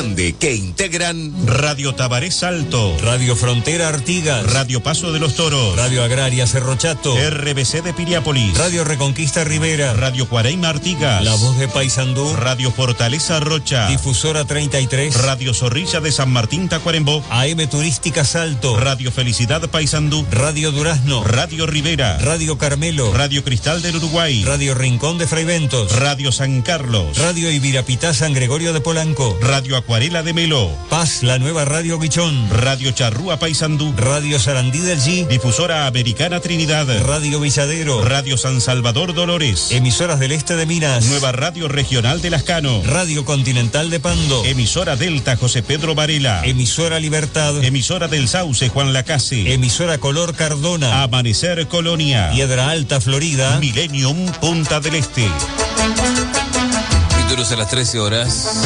grande que integran Radio Tabaré Salto, Radio Frontera Artigas, Radio Paso de los Toros, Radio Agraria Cerro Chato, RBC de Piriápolis, Radio Reconquista Rivera, Radio Cuareima Artigas, La Voz de Paysandú, Radio Fortaleza Rocha, Difusora 33, Radio Zorrilla de San Martín Tacuarembó, AM Turística Salto, Radio Felicidad Paysandú, Radio Durazno, Radio Rivera, Radio Carmelo, Radio Cristal del Uruguay, Radio Rincón de Fraiventos, Radio San Carlos, Radio Ibirapitá San Gregorio de Polanco, Radio Acuarela de Melo, Paz, la nueva Radio Guichón, Radio Charrúa Paysandú, Radio Sarandí del G, Difusora Americana Trinidad, Radio Villadero, Radio San Salvador Dolores, Emisoras del Este de Minas, Nueva Radio Regional de Lascano, Radio Continental de Pando, Emisora Delta José Pedro Varela, Emisora Libertad, Emisora del Sauce Juan Lacase, Emisora Color Cardona, Amanecer Colonia, Piedra Alta Florida, Millennium Punta del Este. Títulos a las 13 horas.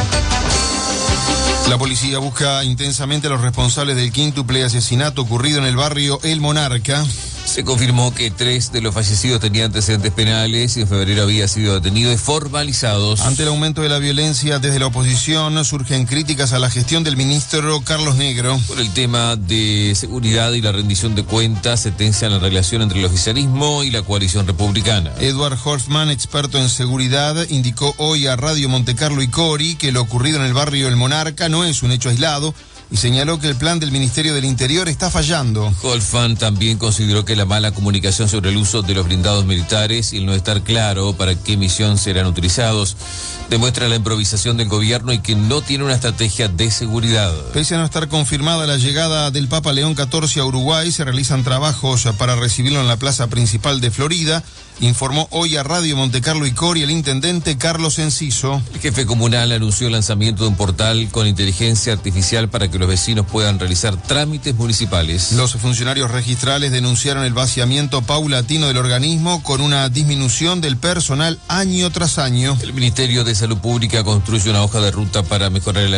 La policía busca intensamente a los responsables del quíntuple asesinato ocurrido en el barrio El Monarca. Se confirmó que 3 de los fallecidos tenían antecedentes penales y en febrero había sido detenidos y formalizados. Ante el aumento de la violencia desde la oposición, surgen críticas a la gestión del ministro Carlos Negro. Por el tema de seguridad y la rendición de cuentas, se tensa la relación entre el oficialismo y la coalición republicana. Edward Hoffman, experto en seguridad, indicó hoy a Radio Montecarlo y Cori que lo ocurrido en el barrio El Monarca no es un hecho aislado y señaló que el plan del Ministerio del Interior está fallando. Holfman también consideró que la mala comunicación sobre el uso de los blindados militares y el no estar claro para qué misión serán utilizados demuestra la improvisación del gobierno y que no tiene una estrategia de seguridad. Pese a no estar confirmada la llegada del Papa León XIV a Uruguay, se realizan trabajos para recibirlo en la plaza principal de Florida, informó hoy a Radio Montecarlo y Cori el intendente Carlos Enciso. El jefe comunal anunció el lanzamiento de un portal con inteligencia artificial para que los vecinos puedan realizar trámites municipales. Los funcionarios registrales denunciaron el vaciamiento paulatino del organismo con una disminución del personal año tras año. El Ministerio de Salud Pública construye una hoja de ruta para mejorar el